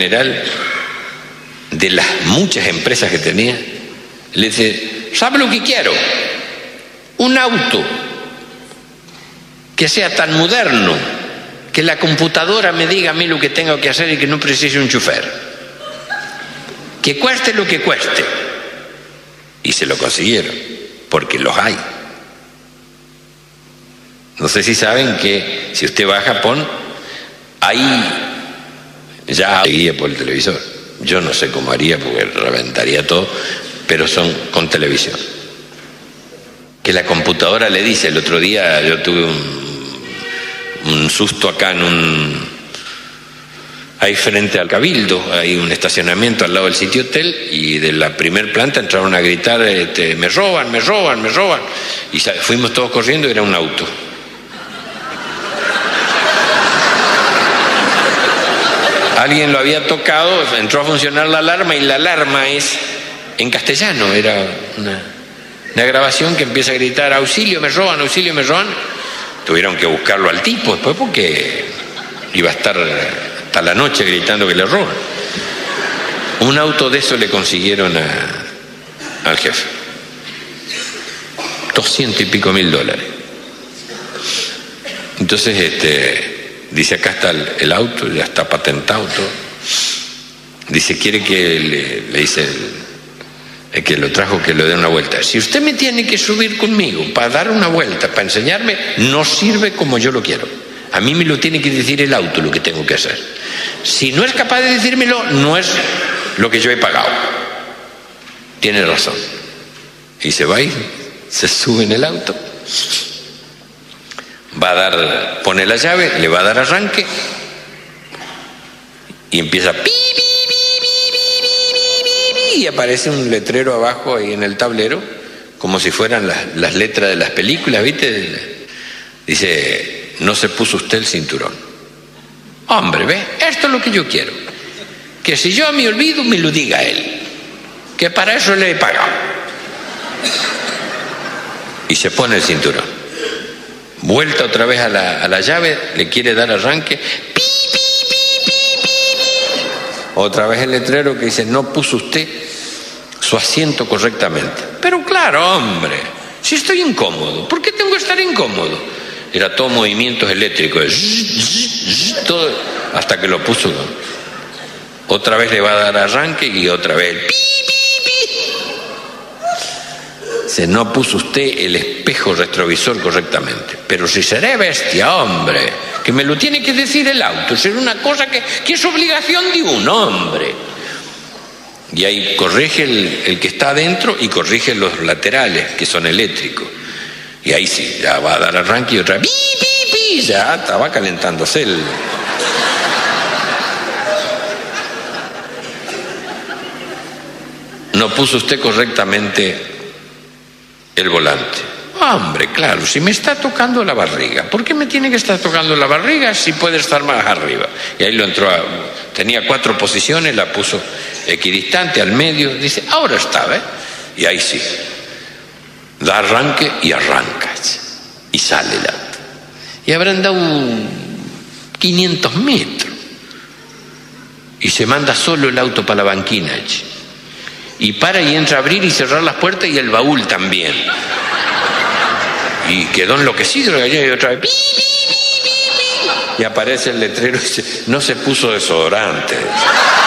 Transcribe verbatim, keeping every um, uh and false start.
general de las muchas empresas que tenía, le dice, ¿sabe lo que quiero? Un auto que sea tan moderno que la computadora me diga a mí lo que tengo que hacer y que no precise un chofer, que cueste lo que cueste. Y se lo consiguieron, porque los hay. No sé si saben que si usted va a Japón, ahí ya seguía por el televisor. Yo no sé cómo haría porque reventaría todo, pero son con televisión. Que la computadora le dice, el otro día yo tuve un, un susto acá en un... ahí frente al Cabildo, hay un estacionamiento al lado del sitio hotel, y de la primer planta entraron a gritar, este, me roban, me roban, me roban. Y fuimos todos corriendo y era un auto. Alguien lo había tocado, entró a funcionar la alarma, y la alarma es en castellano, era una, una grabación que empieza a gritar, auxilio, me roban, auxilio, me roban. Tuvieron que buscarlo al tipo después porque iba a estar hasta la noche gritando que le roban. Un auto de eso le consiguieron a, al jefe. Doscientos y pico mil dólares. Entonces, este... dice, acá está el, el auto, ya está patentado todo. Dice, quiere que le, le dice el, el que lo trajo que le dé una vuelta. Si usted me tiene que subir conmigo para dar una vuelta, para enseñarme, no sirve como yo lo quiero. A mí me lo tiene que decir el auto lo que tengo que hacer. Si no es capaz de decírmelo, no es lo que yo he pagado. Tiene razón. Y se va y se sube en el auto. Va a dar, pone la llave, le va a dar arranque y empieza pi, pi, pi, pi, pi, pi, pi, y aparece un letrero abajo ahí en el tablero, como si fueran las, las letras de las películas, ¿viste? Dice, no se puso usted el cinturón. Hombre, ¿ve? Esto es lo que yo quiero. Que si yo me olvido, me lo diga él. Que para eso le he pagado. Y se pone el cinturón. Vuelta otra vez a la, a la llave, le quiere dar arranque. Pi, pi, pi, pi, pi, pi. Otra vez el letrero que dice, no puso usted su asiento correctamente. Pero claro, hombre, si estoy incómodo, ¿por qué tengo que estar incómodo? Era todo movimientos eléctricos, todo, hasta que lo puso. Otra vez le va a dar arranque y otra vez pi, pi, pi. Se no puso usted el espejo retrovisor correctamente. Pero si seré bestia, hombre, que me lo tiene que decir el auto, será una cosa que, que es obligación de un hombre. Y ahí corrige el, el que está adentro y corrige los laterales, que son eléctricos. Y ahí sí, ya va a dar arranque y otra vez, pi, pi, pi, ya estaba calentándose el... No puso usted correctamente el volante. Hombre, claro, si me está tocando la barriga, ¿por qué me tiene que estar tocando la barriga si puede estar más arriba? Y ahí lo entró a... tenía cuatro posiciones, la puso equidistante al medio, dice, ahora está, ¿ves? Y ahí sí, da arranque y arranca, y sale el auto. Y habrán dado quinientos metros, y se manda solo el auto para la banquina, y para y entra a abrir y cerrar las puertas, y el baúl también. Y quedó enloquecido, y otra vez, pi, pi, pi, pi, pi. Y aparece el letrero y dice, no se puso desodorante.